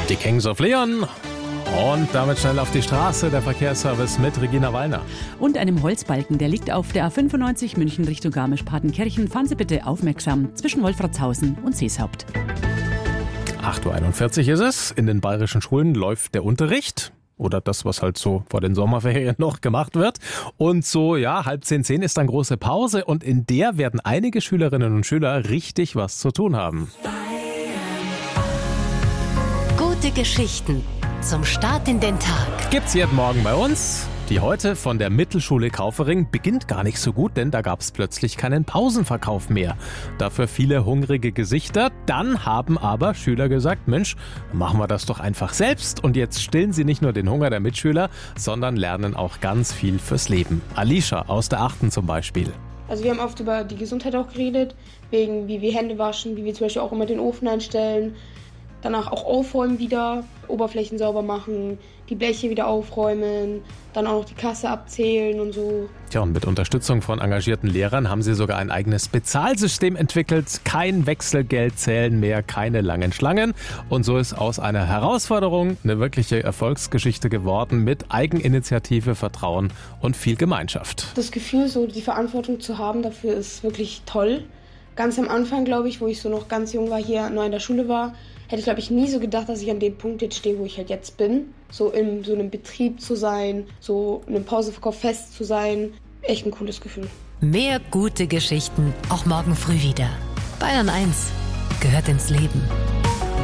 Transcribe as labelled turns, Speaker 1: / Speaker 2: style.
Speaker 1: Die Kings of Leon. Und damit schnell auf die Straße, der Verkehrsservice mit Regina Wallner.
Speaker 2: Und einem Holzbalken, der liegt auf der A95 München Richtung Garmisch-Partenkirchen. Fahren Sie bitte aufmerksam zwischen Wolfratshausen und Seeshaupt.
Speaker 1: 8.41 Uhr ist es. In den bayerischen Schulen läuft der Unterricht. Oder das, was halt so vor den Sommerferien noch gemacht wird. Und so, ja, 9:30 ist dann große Pause. Und in der werden einige Schülerinnen und Schüler richtig was zu tun haben.
Speaker 3: Gute Geschichten zum Start in den Tag.
Speaker 1: Gibt's jeden Morgen bei uns. Die heute von der Mittelschule Kaufering beginnt gar nicht so gut, denn da gab's plötzlich keinen Pausenverkauf mehr. Dafür viele hungrige Gesichter. Dann haben aber Schüler gesagt, Mensch, machen wir das doch einfach selbst. Und jetzt stillen sie nicht nur den Hunger der Mitschüler, sondern lernen auch ganz viel fürs Leben. Alicia aus der 8. zum Beispiel.
Speaker 4: Also wir haben oft über die Gesundheit auch geredet, wegen wie wir Hände waschen, wie wir zum Beispiel auch immer den Ofen einstellen. Danach auch aufräumen wieder, Oberflächen sauber machen, die Bleche wieder aufräumen, dann auch noch die Kasse abzählen und so.
Speaker 1: Tja, und mit Unterstützung von engagierten Lehrern haben sie sogar ein eigenes Bezahlsystem entwickelt. Kein Wechselgeld zählen mehr, keine langen Schlangen. Und so ist aus einer Herausforderung eine wirkliche Erfolgsgeschichte geworden mit Eigeninitiative, Vertrauen und viel Gemeinschaft.
Speaker 4: Das Gefühl, so die Verantwortung zu haben, dafür ist wirklich toll. Ganz am Anfang, glaube ich, wo ich so noch ganz jung war, hier neu in der Schule war, hätte ich, glaube ich, nie so gedacht, dass ich an dem Punkt jetzt stehe, wo ich halt jetzt bin. So in so einem Betrieb zu sein, so in einem Pausenverkauf fest zu sein. Echt ein cooles Gefühl.
Speaker 3: Mehr gute Geschichten auch morgen früh wieder. Bayern 1 gehört ins Leben.